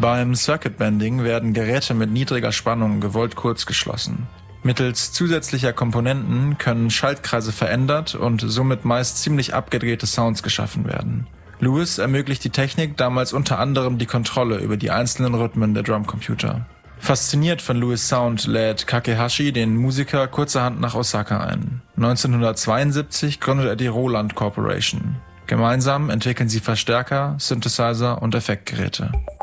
Beim Circuit Bending werden Geräte mit niedriger Spannung gewollt kurz geschlossen. Mittels zusätzlicher Komponenten können Schaltkreise verändert und somit meist ziemlich abgedrehte Sounds geschaffen werden. Lewis ermöglicht die Technik damals unter anderem die Kontrolle über die einzelnen Rhythmen der Drumcomputer. Fasziniert von Lewis' Sound lädt Kakehashi den Musiker kurzerhand nach Osaka ein. 1972 gründet er die Roland Corporation. Gemeinsam entwickeln sie Verstärker, Synthesizer und Effektgeräte.